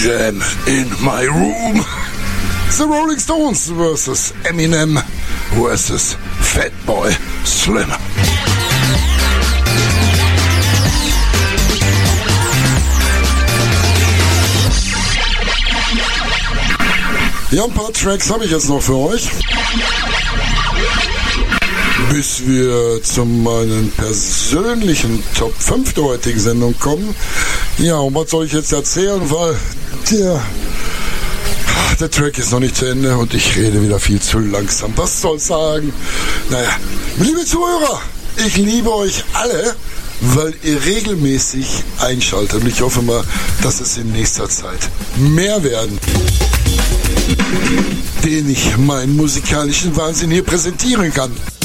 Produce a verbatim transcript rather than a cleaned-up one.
Jam in my room. The Rolling Stones versus Eminem versus Fatboy Slim. Ja, ein paar Tracks habe ich jetzt noch für euch. Bis wir zu meinen persönlichen Top fünf der heutigen Sendung kommen. Ja, und was soll ich jetzt erzählen, weil der, der Track ist noch nicht zu Ende und ich rede wieder viel zu langsam. Was soll ich sagen? Naja, liebe Zuhörer, ich liebe euch alle, weil ihr regelmäßig einschaltet. Und ich hoffe mal, dass es in nächster Zeit mehr werden, den ich meinen musikalischen Wahnsinn hier präsentieren kann.